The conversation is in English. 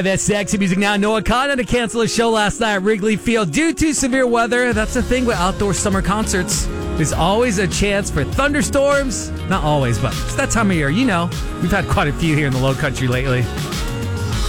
That's sexy music now. Noah Khan had to cancel a show last night at Wrigley Field due to severe weather. That's the thing with outdoor summer concerts. There's always a chance for thunderstorms. Not always, but it's that time of year. You know, we've had quite a few here in the Low Country lately.